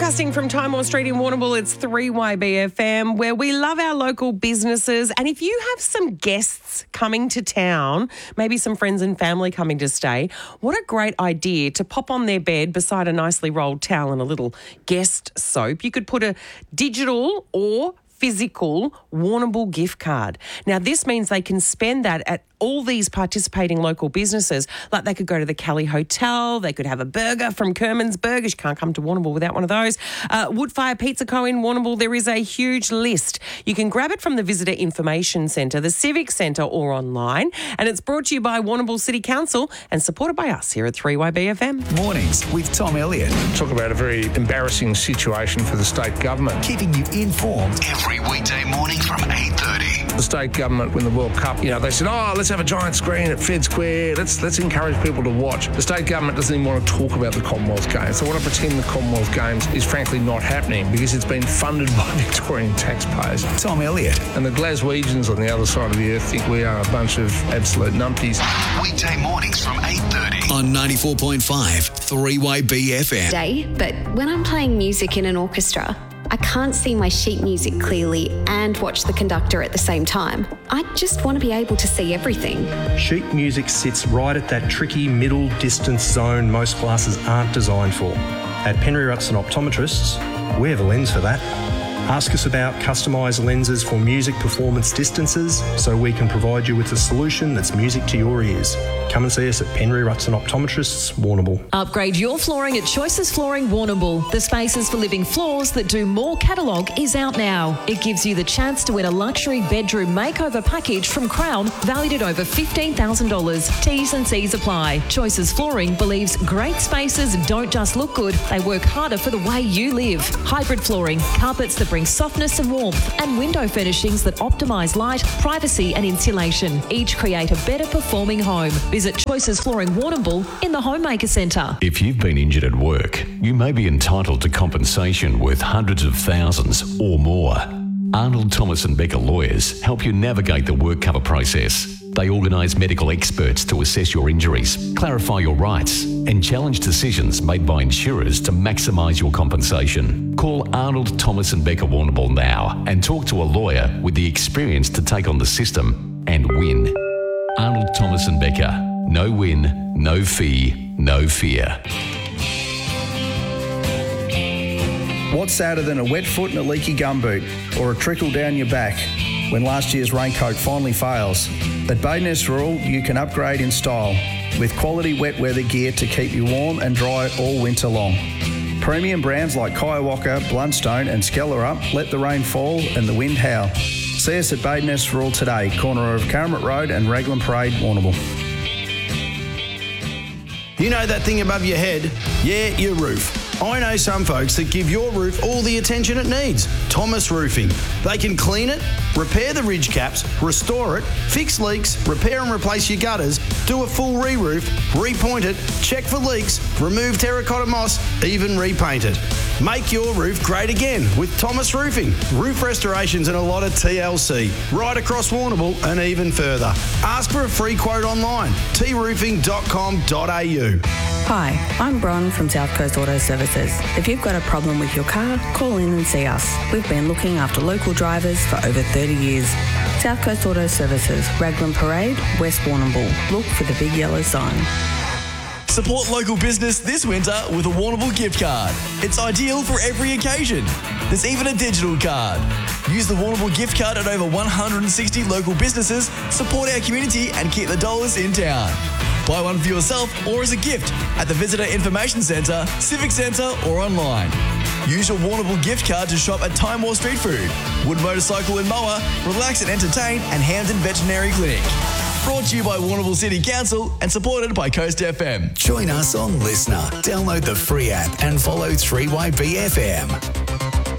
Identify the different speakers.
Speaker 1: Broadcasting from Timor Street in Warrnambool, it's 3YBFM, where we love our local businesses. And if you have some guests coming to town, maybe some friends and family coming to stay, what a great idea to pop on their bed beside a nicely rolled towel and a little guest soap. You could put a digital or physical Warrnambool gift card. Now, this means they can spend that at all these participating local businesses. Like they could go to the Cali Hotel, they could have a burger from Kerman's Burgers. You can't come to Warrnambool without one of those. Woodfire Pizza Co in Warrnambool. There is a huge list. You can grab it from the Visitor Information Centre, the Civic Centre or online. And it's brought to you by Warrnambool City Council and supported by us here at 3YBFM.
Speaker 2: Mornings with Tom Elliott.
Speaker 3: Talk about a very embarrassing situation for the state government.
Speaker 2: Keeping you informed
Speaker 4: every weekday morning from 8:30.
Speaker 3: The state government, when the World Cup, they said, let's have a giant screen at Fed Square. Let's encourage people to watch. The state government doesn't even want to talk about the Commonwealth Games. They want to pretend the Commonwealth Games is frankly not happening because it's been funded by Victorian taxpayers.
Speaker 2: Tom Elliott.
Speaker 3: And the Glaswegians on the other side of the earth think we are a bunch of absolute numpties.
Speaker 4: Weekday mornings from 8:30
Speaker 5: on 94.5 3YBFM.
Speaker 6: Day, but when I'm playing music in an orchestra, I can't see my sheet music clearly and watch the conductor at the same time. I just want to be able to see everything.
Speaker 7: Sheet music sits right at that tricky middle distance zone most glasses aren't designed for. At Penry Rutson Optometrists, we have a lens for that. Ask us about customised lenses for music performance distances so we can provide you with a solution that's music to your ears. Come and see us at Penry Rutson Optometrists, Warrnambool.
Speaker 8: Upgrade your flooring at Choices Flooring Warrnambool. The spaces for living floors that do more catalogue is out now. It gives you the chance to win a luxury bedroom makeover package from Crown valued at over $15,000. T's and C's apply. Choices Flooring believes great spaces don't just look good, they work harder for the way you live. Hybrid flooring, carpets that bring softness and warmth, and window furnishings that optimise light, privacy and insulation. Each create a better performing home. Visit Choices Flooring Warrnambool in the Homemaker Centre.
Speaker 9: If you've been injured at work, you may be entitled to compensation worth hundreds of thousands or more. Arnold Thomas and Becker Lawyers help you navigate the work cover process. They organise medical experts to assess your injuries, clarify your rights, and challenge decisions made by insurers to maximise your compensation. Call Arnold Thomas and Becker Warrnambool now and talk to a lawyer with the experience to take on the system and win. Arnold Thomas and Becker. No win, no fee, no fear.
Speaker 10: What's sadder than a wet foot and a leaky gumboot, or a trickle down your back when last year's raincoat finally fails? At Badeness Rural, you can upgrade in style with quality wet weather gear to keep you warm and dry all winter long. Premium brands like Kiawaka, Bluntstone and Skellerup let the rain fall and the wind howl. See us at Badeness Rural today, corner of Caramel Road and Raglan Parade, Warrnambool.
Speaker 11: You know that thing above your head? Yeah, your roof. I know some folks that give your roof all the attention it needs. Thomas Roofing. They can clean it, repair the ridge caps, restore it, fix leaks, repair and replace your gutters, do a full re-roof, repoint it, check for leaks, remove terracotta moss, even repaint it. Make your roof great again with Thomas Roofing. Roof restorations and a lot of TLC. Right across Warrnambool and even further. Ask for a free quote online. troofing.com.au.
Speaker 12: Hi, I'm Bron from South Coast Auto Services. If you've got a problem with your car, call in and see us. We've been looking after local drivers for over 30 years. South Coast Auto Services, Raglan Parade, West Warrnambool. Look for the big yellow sign.
Speaker 13: Support local business this winter with a Warrnambool gift card. It's ideal for every occasion. There's even a digital card. Use the Warrnambool gift card at over 160 local businesses, support our community and keep the dollars in town. Buy one for yourself or as a gift at the Visitor Information Centre, Civic Centre or online. Use your Warrnambool gift card to shop at Timor Street Food, Wood Motorcycle and Mower, Relax and Entertain and Hampton Veterinary Clinic. Brought to you by Warrnambool City Council and supported by Coast FM.
Speaker 2: Join us on Listener. Download the free app and follow 3YBFM.